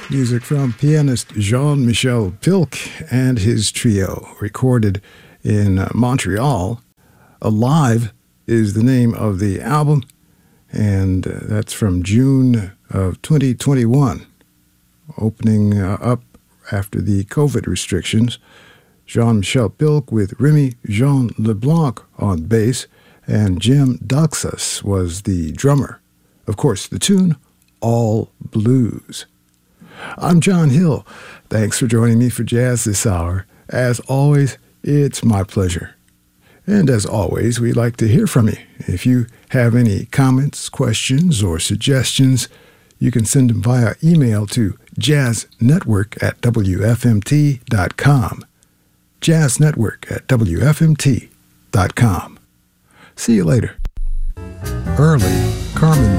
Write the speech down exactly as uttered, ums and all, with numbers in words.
Music from pianist Jean-Michel Pilk and his trio, recorded in uh, Montreal. Alive is the name of the album, and uh, that's from June of twenty twenty-one. Opening uh, up after the COVID restrictions, Jean-Michel Pilk with Remy Jean LeBlanc on bass, and Jim Duxas was the drummer. Of course, the tune, All Blues. I'm John Hill. Thanks for joining me for Jazz this hour. As always, it's my pleasure. And as always, we'd like to hear from you. If you have any comments, questions, or suggestions, you can send them via email to jazznetwork at w f m t dot com. jazznetwork at w f m t dot com. See you later. Early, Carmen